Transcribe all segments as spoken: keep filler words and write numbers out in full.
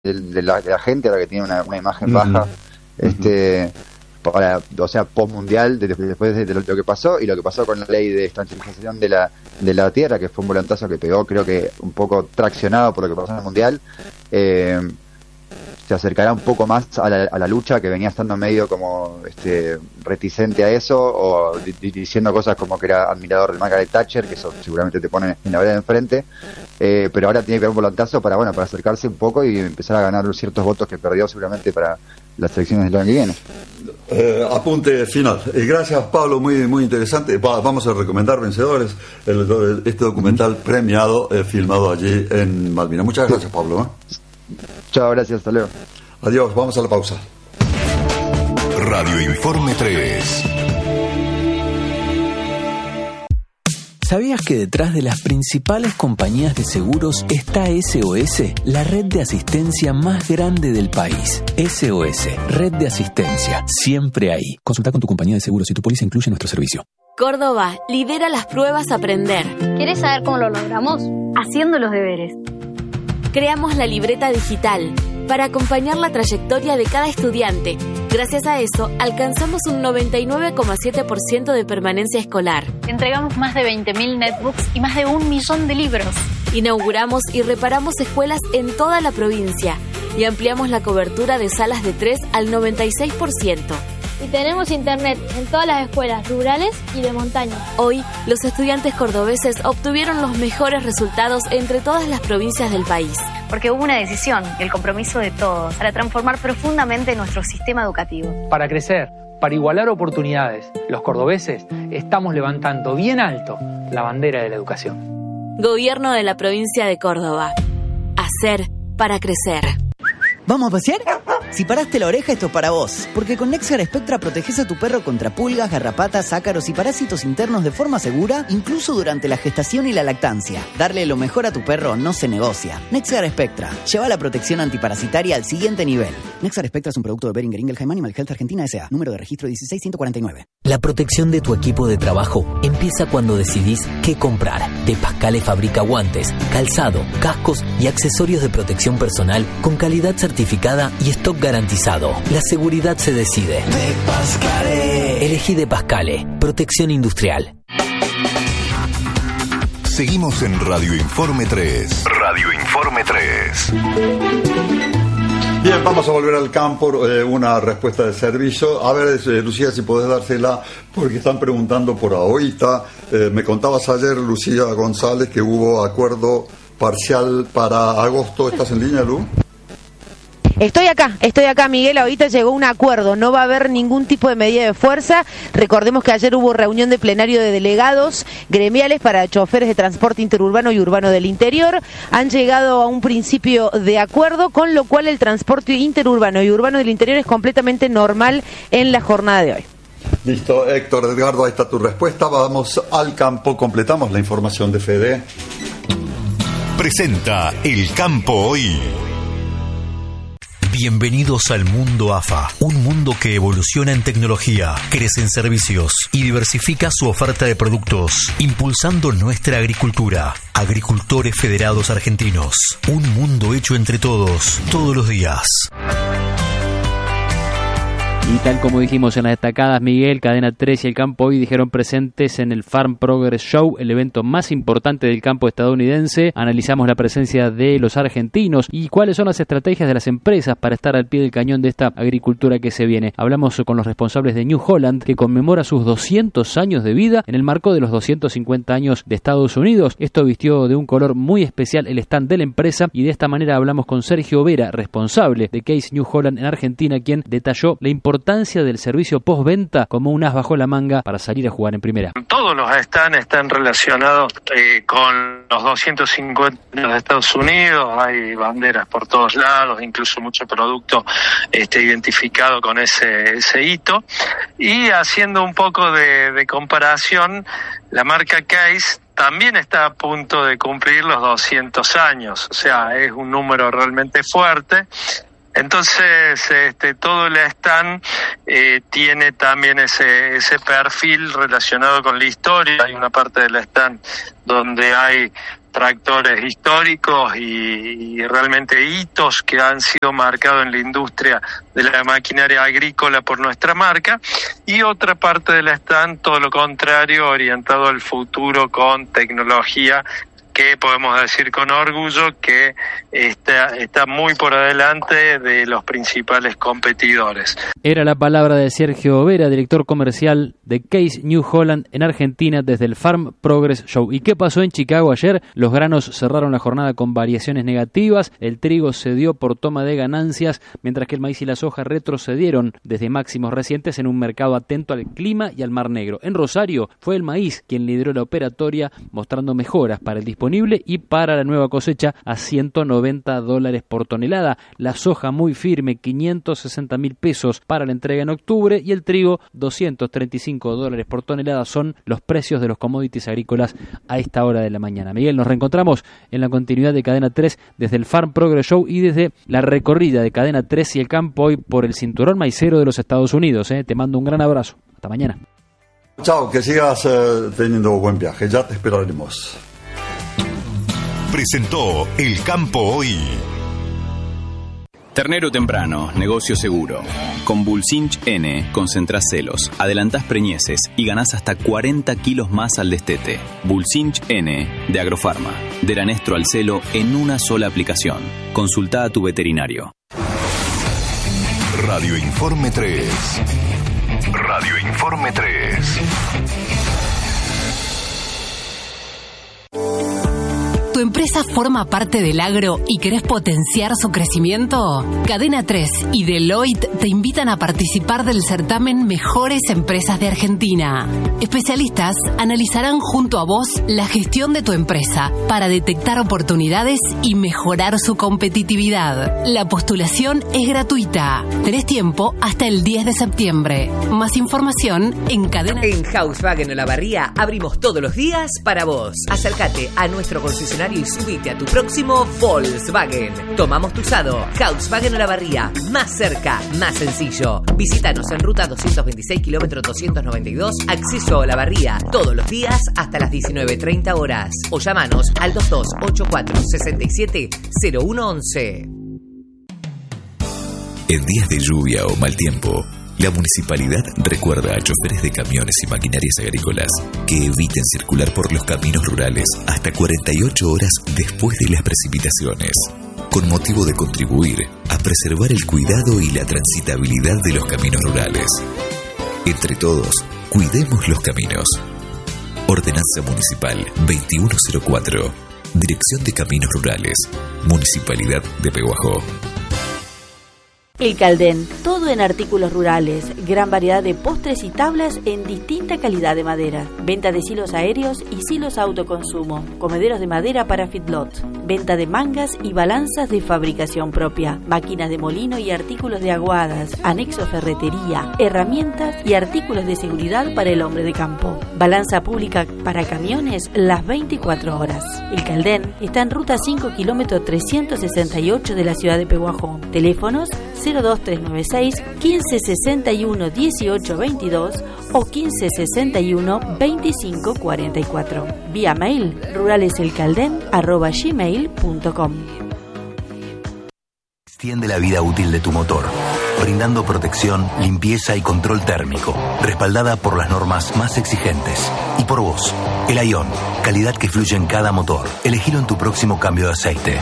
de, de, la, de la gente, ahora que tiene una, una imagen uh-huh. baja, uh-huh. este para, o sea, post-mundial, de, de, después de, de lo, lo que pasó, y lo que pasó con la ley de estanchificación de la, de la tierra, que fue un volantazo que pegó, creo que un poco traccionado por lo que pasó en el mundial, eh, se acercará un poco más a la, a la lucha, que venía estando medio como este reticente a eso, o di, diciendo cosas como que era admirador de Margaret Thatcher, que eso seguramente te pone en la vereda de enfrente, eh, pero ahora tiene que dar un volantazo para, bueno, para acercarse un poco y empezar a ganar ciertos votos que perdió seguramente para las elecciones del año que viene. Eh, apunte final. Eh, gracias, Pablo, muy muy interesante. Va, vamos a recomendar vencedores el, el, este documental uh-huh. premiado, eh, filmado allí en Malvinas. Muchas gracias, Pablo. ¿eh? Chao, gracias, hasta luego. Adiós, vamos a la pausa. Radio Informe tres. ¿Sabías que detrás de las principales compañías de seguros está S O S, la red de asistencia más grande del país? S O S, red de asistencia, siempre ahí. Consulta con tu compañía de seguros si tu póliza incluye nuestro servicio. Córdoba lidera las pruebas Aprender. ¿Querés saber cómo lo logramos? Haciendo los deberes. Creamos la libreta digital para acompañar la trayectoria de cada estudiante. Gracias a eso, alcanzamos un noventa y nueve coma siete por ciento de permanencia escolar. Entregamos más de veinte mil netbooks y más de un millón de libros. Inauguramos y reparamos escuelas en toda la provincia y ampliamos la cobertura de salas de tres al noventa y seis por ciento. Y tenemos internet en todas las escuelas rurales y de montaña. Hoy, los estudiantes cordobeses obtuvieron los mejores resultados entre todas las provincias del país. Porque hubo una decisión y el compromiso de todos para transformar profundamente nuestro sistema educativo. Para crecer, para igualar oportunidades, los cordobeses estamos levantando bien alto la bandera de la educación. Gobierno de la provincia de Córdoba. Hacer para crecer. ¿Vamos a pasear? Si paraste la oreja, esto es para vos. Porque con NexGard Spectra proteges a tu perro contra pulgas, garrapatas, ácaros y parásitos internos de forma segura, incluso durante la gestación y la lactancia. Darle lo mejor a tu perro no se negocia. NexGard Spectra. Lleva la protección antiparasitaria al siguiente nivel. NexGard Spectra es un producto de Boehringer Ingelheim Animal Health Argentina S A. Número de registro dieciséis ciento cuarenta y nueve. La protección de tu equipo de trabajo empieza cuando decidís qué comprar. De Pascale fabrica guantes, calzado, cascos y accesorios de protección personal con calidad certificada y stock garantizado. La seguridad se decide. De Pascale. Elegí De Pascale. Protección industrial. Seguimos en Radio Informe tres. Radio Informe tres. Bien, vamos a volver al campo, eh, una respuesta de servicio. A ver, eh, Lucía, si podés dársela, porque están preguntando por ahorita. Eh, me contabas ayer, Lucía González, que hubo acuerdo parcial para agosto. ¿Estás en línea, Lu? Estoy acá, estoy acá, Miguel. Ahorita llegó un acuerdo, no va a haber ningún tipo de medida de fuerza. Recordemos que ayer hubo reunión de plenario de delegados gremiales para choferes de transporte interurbano y urbano del interior. Han llegado a un principio de acuerdo, con lo cual el transporte interurbano y urbano del interior es completamente normal en la jornada de hoy. Listo, Héctor, Edgardo, ahí está tu respuesta. Vamos al campo, completamos la información de Fede. Presenta El Campo Hoy. Bienvenidos al mundo A F A, un mundo que evoluciona en tecnología, crece en servicios y diversifica su oferta de productos, impulsando nuestra agricultura. Agricultores Federados Argentinos, un mundo hecho entre todos, todos los días. Y tal como dijimos en las destacadas, Miguel, Cadena tres y El Campo Hoy dijeron presentes en el Farm Progress Show, el evento más importante del campo estadounidense. Analizamos la presencia de los argentinos y cuáles son las estrategias de las empresas para estar al pie del cañón de esta agricultura que se viene. Hablamos con los responsables de New Holland, que conmemora sus doscientos años de vida en el marco de los doscientos cincuenta años de Estados Unidos. Esto vistió de un color muy especial el stand de la empresa, y de esta manera hablamos con Sergio Vera, responsable de Case New Holland en Argentina, quien detalló la importancia del servicio postventa como un as bajo la manga para salir a jugar en primera. Todos los stands están relacionados eh, con los doscientos cincuenta de Estados Unidos, hay banderas por todos lados, incluso mucho producto este, identificado con ese, ese hito. Y haciendo un poco de, de comparación, la marca Case también está a punto de cumplir los doscientos años, o sea, es un número realmente fuerte. Entonces, este, todo el stand eh, tiene también ese ese perfil relacionado con la historia. Hay una parte del stand donde hay tractores históricos y, y realmente hitos que han sido marcados en la industria de la maquinaria agrícola por nuestra marca, y otra parte del stand, todo lo contrario, orientado al futuro con tecnología que podemos decir con orgullo que está, está muy por adelante de los principales competidores. Era la palabra de Sergio Vera, director comercial de Case New Holland en Argentina desde el Farm Progress Show. ¿Y qué pasó en Chicago ayer? Los granos cerraron la jornada con variaciones negativas, el trigo cedió por toma de ganancias, mientras que el maíz y la soja retrocedieron desde máximos recientes en un mercado atento al clima y al Mar Negro. En Rosario fue el maíz quien lideró la operatoria, mostrando mejoras para el disponible y para la nueva cosecha a ciento noventa dólares por tonelada. La soja muy firme, quinientos sesenta mil pesos para la entrega en octubre, y el trigo doscientos treinta y cinco dólares por tonelada son los precios de los commodities agrícolas a esta hora de la mañana. Miguel, nos reencontramos en la continuidad de Cadena tres desde el Farm Progress Show y desde la recorrida de Cadena tres y el campo hoy por el cinturón maicero de los Estados Unidos. ¿eh? Te mando un gran abrazo. Hasta mañana. Chao, que sigas eh, teniendo buen viaje. Ya te esperaremos. Presentó El Campo Hoy. Ternero temprano, negocio seguro. Con Bulcinch N concentrás celos, adelantás preñeces y ganás hasta cuarenta kilos más al destete. Bulcinch N de Agrofarma. Deranestro al celo en una sola aplicación. Consulta a tu veterinario. Radio Informe tres. Radio Informe tres. ¿Tu empresa forma parte del agro y querés potenciar su crecimiento? Cadena tres y Deloitte te invitan a participar del certamen Mejores Empresas de Argentina. Especialistas analizarán junto a vos la gestión de tu empresa para detectar oportunidades y mejorar su competitividad. La postulación es gratuita. Tenés tiempo hasta el diez de septiembre. Más información en Cadena. En Volkswagen Olavarría abrimos todos los días para vos. Acércate a nuestro concesionario y subite a tu próximo Volkswagen. Tomamos tu usado. Volkswagen Olavarría. Más cerca, más sencillo. Visítanos en ruta doscientos veintiséis, kilómetro doscientos noventa y dos, acceso a Olavarría. Todos los días hasta las diecinueve treinta horas. O llamanos al dos dos ocho cuatro seis siete cero uno once. En días de lluvia o mal tiempo, la municipalidad recuerda a choferes de camiones y maquinarias agrícolas que eviten circular por los caminos rurales hasta cuarenta y ocho horas después de las precipitaciones, con motivo de contribuir a preservar el cuidado y la transitabilidad de los caminos rurales. Entre todos, cuidemos los caminos. Ordenanza Municipal veintiuno cero cuatro. Dirección de Caminos Rurales. Municipalidad de Pehuajó. El Caldén, todo en artículos rurales, gran variedad de postres y tablas en distinta calidad de madera, venta de silos aéreos y silos autoconsumo, comederos de madera para feedlots, venta de mangas y balanzas de fabricación propia, máquinas de molino y artículos de aguadas, anexo ferretería, herramientas y artículos de seguridad para el hombre de campo, balanza pública para camiones las veinticuatro horas. El Caldén está en ruta cinco, kilómetro trescientos sesenta y ocho de la ciudad de Pehuajó. Teléfonos cero dos tres nueve seis, quince sesenta y uno, dieciocho veintidós o quince sesenta y uno, veinticinco cuarenta y cuatro. Vía mail ruraleselcalden arroba gmail punto com. Extiende la vida útil de tu motor, brindando protección, limpieza y control térmico, respaldada por las normas más exigentes. Y por vos, el Ion, calidad que fluye en cada motor. Elegilo en tu próximo cambio de aceite.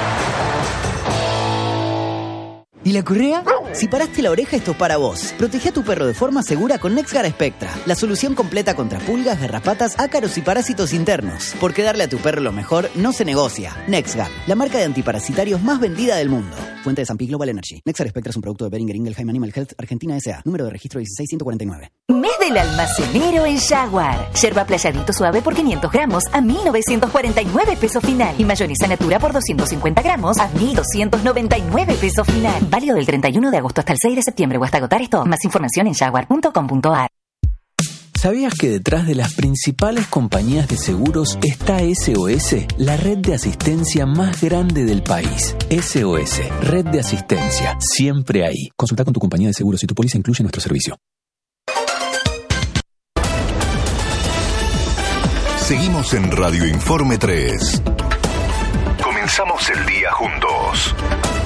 ¿Y la correa? Si paraste la oreja, esto es para vos. Protege a tu perro de forma segura con NexGard Spectra, la solución completa contra pulgas, garrapatas, ácaros y parásitos internos. Porque darle a tu perro lo mejor no se negocia. NexGard, la marca de antiparasitarios más vendida del mundo. Fuente de San Pi Global Energy. NexGard Spectra es un producto de Boehringer Ingelheim Animal Health Argentina S A. Número de registro dieciséis ciento cuarenta y nueve. Mes del almacenero en Jaguar. Yerba playadito suave por quinientos gramos a mil novecientos cuarenta y nueve pesos final. Y mayonesa natura por doscientos cincuenta gramos a mil doscientos noventa y nueve pesos final. Válido del treinta y uno de agosto hasta el seis de septiembre o hasta agotar esto. Más información en jaguar punto com punto a r. ¿Sabías que detrás de las principales compañías de seguros está S O S, la red de asistencia más grande del país? S O S, red de asistencia, siempre ahí. Consulta con tu compañía de seguros si tu póliza incluye nuestro servicio. Seguimos en Radio Informe tres. Comenzamos el día juntos.